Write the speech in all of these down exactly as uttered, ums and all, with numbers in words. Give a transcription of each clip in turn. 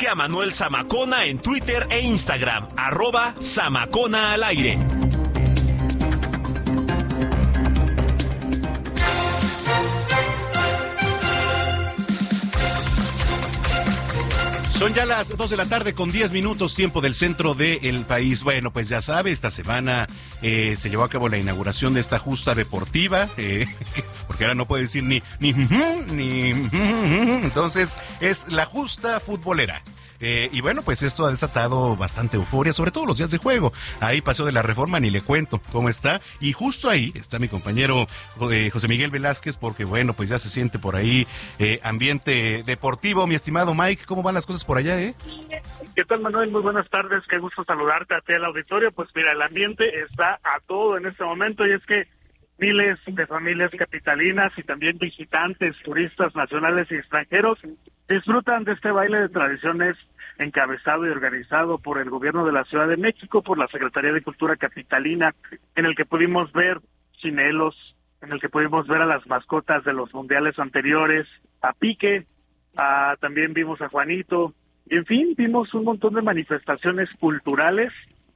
a Manuel Zamacona en Twitter e Instagram, arroba Zamacona al aire. Son ya las dos de la tarde con diez minutos, tiempo del centro del país. Bueno, pues ya sabe, esta semana eh, se llevó a cabo la inauguración de esta justa deportiva, eh, porque ahora no puede decir ni, ni, ni, entonces es la justa futbolera. Eh, y bueno, pues esto ha desatado bastante euforia, sobre todo los días de juego. Ahí Paseo de la Reforma, ni le cuento cómo está. Y justo ahí está mi compañero eh, José Miguel Velázquez, porque bueno, pues ya se siente por ahí eh, ambiente deportivo. Mi estimado Mike, ¿cómo van las cosas por allá, eh? ¿Qué tal, Manuel? Muy buenas tardes, qué gusto saludarte a ti al auditorio. Pues mira, el ambiente está a todo en este momento, y es que miles de familias capitalinas y también visitantes, turistas nacionales y extranjeros disfrutan de este baile de tradiciones encabezado y organizado por el gobierno de la Ciudad de México, por la Secretaría de Cultura Capitalina, en el que pudimos ver chinelos, en el que pudimos ver a las mascotas de los mundiales anteriores, a Pique, a, también vimos a Juanito, y en fin, vimos un montón de manifestaciones culturales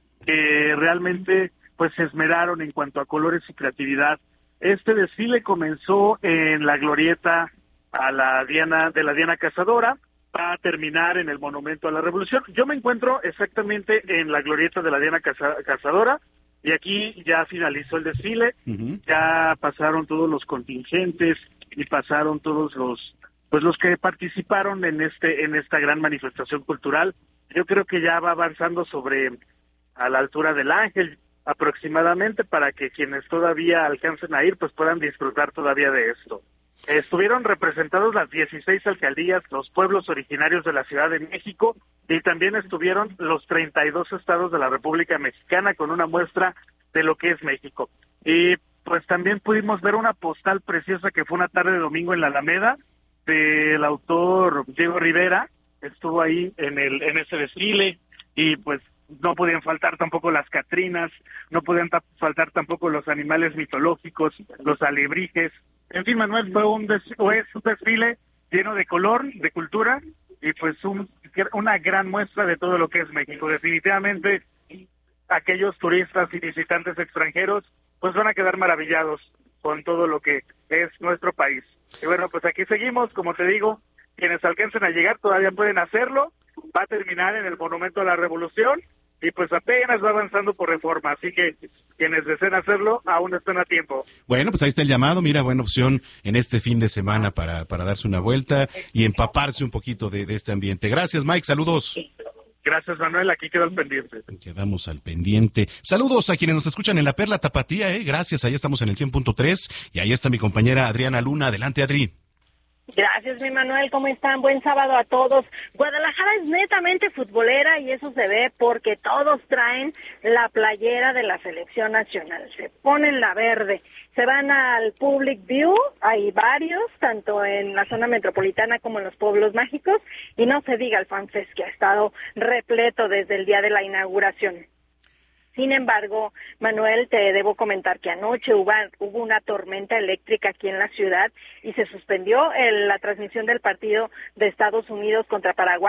que realmente pues se esmeraron en cuanto a colores y creatividad. Este desfile comenzó en la glorieta a la Diana de la Diana Cazadora, va a terminar en el Monumento a la Revolución. Yo me encuentro exactamente en la glorieta de la Diana Caza, Cazadora, y aquí ya finalizó el desfile, uh-huh. Ya pasaron todos los contingentes y pasaron todos los pues los que participaron en este en esta gran manifestación cultural. Yo creo que ya va avanzando sobre a la altura del Ángel aproximadamente, para que quienes todavía alcancen a ir pues puedan disfrutar todavía de esto. Estuvieron representados las dieciséis alcaldías, los pueblos originarios de la Ciudad de México, y también estuvieron los treinta y dos estados de la República Mexicana con una muestra de lo que es México. Y pues también pudimos ver una postal preciosa que fue una tarde de domingo en la Alameda del autor Diego Rivera. Estuvo ahí en el en ese desfile, y pues no podían faltar tampoco las catrinas, no podían ta- faltar tampoco los animales mitológicos, los alebrijes. En fin, Manuel, fue un, des- o es un desfile lleno de color, de cultura, y pues un, una gran muestra de todo lo que es México. Definitivamente, aquellos turistas y visitantes extranjeros pues van a quedar maravillados con todo lo que es nuestro país. Y bueno, pues aquí seguimos, como te digo, quienes alcancen a llegar todavía pueden hacerlo. Va a terminar en el Monumento a la Revolución, y pues apenas va avanzando por Reforma, así que quienes deseen hacerlo aún están a tiempo. Bueno, pues ahí está el llamado. Mira, buena opción en este fin de semana para, para darse una vuelta y empaparse un poquito de, de este ambiente. Gracias, Mike, saludos. Gracias, Manuel, aquí quedo al pendiente. Quedamos al pendiente. Saludos a quienes nos escuchan en la Perla Tapatía, eh, gracias, ahí estamos en el cien punto tres, y ahí está mi compañera Adriana Luna. Adelante, Adri. Gracias, mi Manuel, ¿cómo están? Buen sábado a todos. Guadalajara es netamente futbolera, y eso se ve porque todos traen la playera de la selección nacional, se ponen la verde, se van al Public View, hay varios, tanto en la zona metropolitana como en los pueblos mágicos, y no se diga el FanFest, que ha estado repleto desde el día de la inauguración. Sin embargo, Manuel, te debo comentar que anoche hubo, hubo una tormenta eléctrica aquí en la ciudad y se suspendió el, la transmisión del partido de Estados Unidos contra Paraguay.